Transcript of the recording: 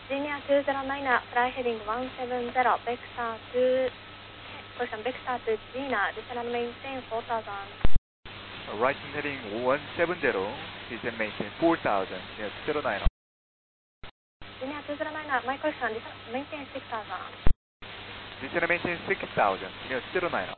Linear 209, fly heading 170, vector to, correction, vector to Gina, descend and maintain 4000. Right heading 170, descend and maintain 4000, near 09. Linear 209, my correction, descend and maintain 6000. Descend and maintain 6000, near 09.